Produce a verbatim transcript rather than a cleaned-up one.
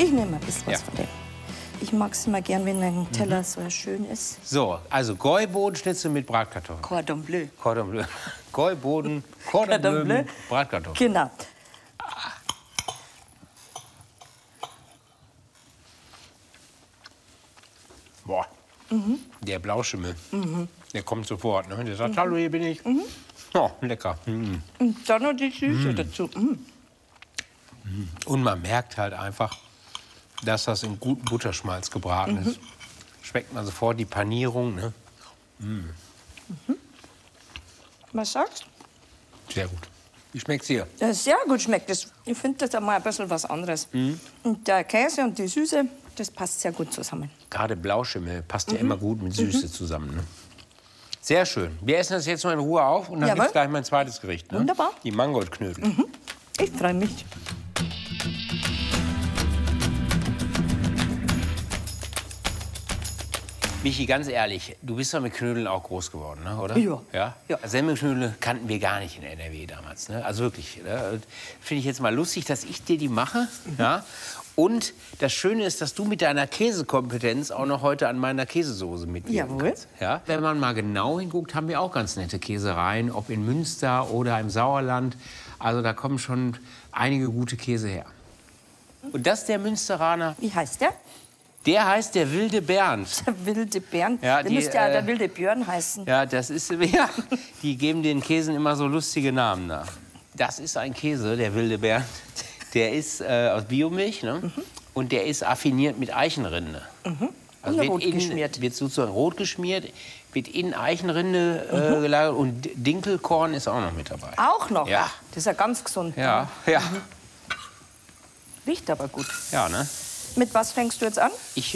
Ich nehme ein bisschen was Ja. von dem. Ich mag es immer gern, wenn ein Teller mhm. so schön ist. So, also Gäubodenschnitzel mit Bratkartoffeln. Cordon bleu. Cordon bleu. Gäuboden, Cordon bleu mit Bratkartoffeln. Genau. Boah, Mhm. der Blauschimmel, Mhm. der kommt sofort. Ne? Der sagt, hallo, hier bin ich. Mhm. Oh, lecker. Mhm. Und dann noch die Süße Mhm. dazu. Mhm. Und man merkt halt einfach, dass das in gutem Butterschmalz gebraten Mhm. ist. Schmeckt man sofort die Panierung. Ne? Mhm. Mhm. Was sagst du? Sehr gut. Wie schmeckt's dir? Ja, sehr gut schmeckt es. Ich finde das einmal ein bisschen was anderes. Mhm. Und der Käse und die Süße, das passt sehr gut zusammen. Gerade Blauschimmel passt ja Mhm. immer gut mit Süße Mhm. zusammen. Ne? Sehr schön. Wir essen das jetzt mal in Ruhe auf und dann Jawohl. gibt's gleich mein zweites Gericht. Ne? Wunderbar. Die Mangoldknödel. Mhm. Ich freue mich. Michi, ganz ehrlich, du bist doch mit Knödeln auch groß geworden, ne? Oder? Ja. ja? ja. Semmelknödel kannten wir gar nicht in N R W damals. Ne? Also wirklich. Ne? Finde ich jetzt mal lustig, dass ich dir die mache. Mhm. Ja? Und das Schöne ist, dass du mit deiner Käsekompetenz auch noch heute an meiner Käsesoße mitwirken Jawohl. kannst. Ja? Wenn man mal genau hinguckt, haben wir auch ganz nette Käsereien, ob in Münster oder im Sauerland. Also da kommen schon einige gute Käse her. Und das ist der Münsteraner. Wie heißt der? Der heißt der wilde Bernd. Der wilde Bernd. Ja, der die, müsste ja äh, der wilde Björn heißen. Ja, das ist, ja, die geben den Käsen immer so lustige Namen nach. Das ist ein Käse, der wilde Bernd. Der ist äh, aus Biomilch, ne? Mhm. Und der ist affiniert mit Eichenrinde. Mhm. Also Und wird rot innen, geschmiert. wird sozusagen rot geschmiert, wird in Eichenrinde äh, Mhm. gelagert und Dinkelkorn ist auch noch mit dabei. Auch noch? Ja. Das ist ja ganz gesund. Ja, ja. Mhm. Riecht aber gut. Ja, ne? Mit was fängst du jetzt an? Ich